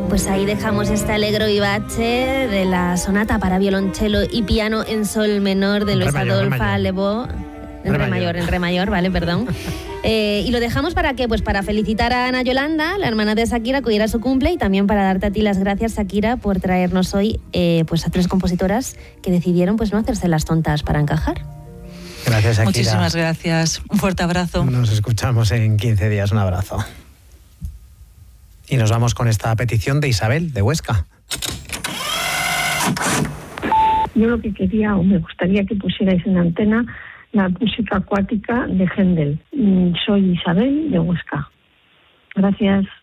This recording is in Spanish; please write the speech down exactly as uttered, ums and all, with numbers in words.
Pues ahí dejamos este Allegro vivace de la sonata para violonchelo y piano en sol menor de Luis Adolphe Allevaux. En re mayor, en re mayor, vale, perdón. Eh, y lo dejamos para qué, pues para felicitar a Ana Yolanda, la hermana de Shakira, que hoy era su cumple, y también para darte a ti las gracias, Shakira, por traernos hoy eh, pues a tres compositoras que decidieron pues no hacerse las tontas para encajar. Gracias, Shakira. Muchísimas gracias. Un fuerte abrazo. Nos escuchamos en quince días. Un abrazo. Y nos vamos con esta petición de Isabel, de Huesca. Yo lo que quería, o me gustaría que pusierais en antena, la música acuática de Händel. Soy Isabel, de Huesca. Gracias.